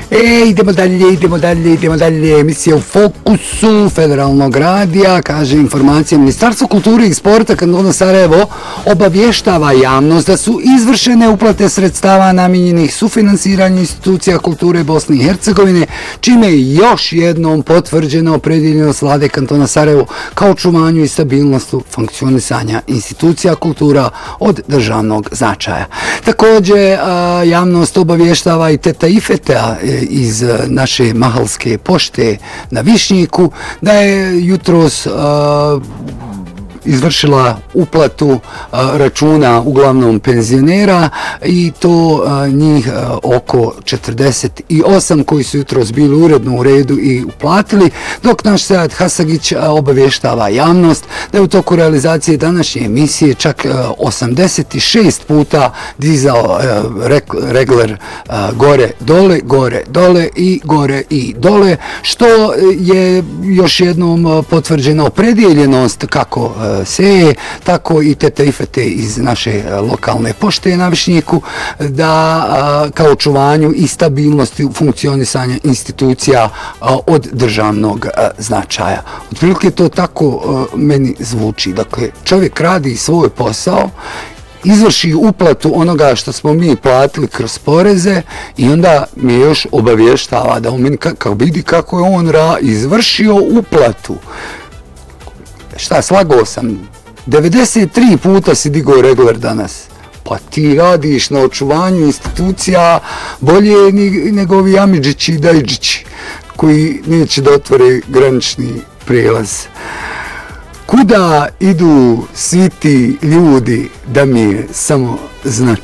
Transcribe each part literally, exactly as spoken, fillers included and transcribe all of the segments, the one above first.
E, idemo dalje, idemo dalje, idemo dalje. Emisija u fokusu Federalnog radija, kaže informacija Ministarstva kulture i sporta Kantona Sarajevo obavještava javnost da su izvršene uplate sredstava namijenjenih sufinansiranju institucija kulture Bosne i Hercegovine, čime je još jednom potvrđeno opredjeljenost vlade Kantona Sarajevo kao očuvanju i stabilnosti funkcionisanja institucija kultura od državnog značaja. Također, javnost obavještava i teta Ifeta iz naše mahalske pošte na Višnjiku da je jutros uh, izvršila uplatu uh, računa uglavnom penzionera i to uh, njih uh, oko četrdeset osam koji su jutros bili uredno u redu i uplatili, dok naš Sead Hasagić uh, obavještava javnost da je u toku realizacije današnje emisije čak uh, osamdeset šest puta dizao uh, regler uh, gore dole, gore dole i gore i dole, što je još jednom uh, potvrđena opredjeljenost kako uh, se, tako i teta Ifete iz naše lokalne pošte na Višnjiku, da a, kao očuvanju i stabilnosti funkcionisanja institucija a, od državnog a, značaja. Otprilike to tako a, meni zvuči. Dakle, čovjek radi svoj posao, izvrši uplatu onoga što smo mi platili kroz poreze i onda mi još obavještava da on meni kako vidi kako je on ra, izvršio uplatu. Šta, slagao sam, devedeset tri puta si digao regler danas. Pa ti radiš na očuvanju institucija bolje nego ovi Amidžići i Dajđići koji neće da otvore granični prijelaz. Kuda idu svi ti ljudi da mi je samo znat?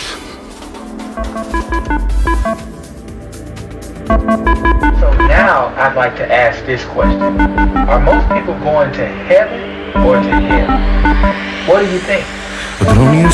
So now I'd like to ask this question. Are most people going to heaven or to hell? What do you think?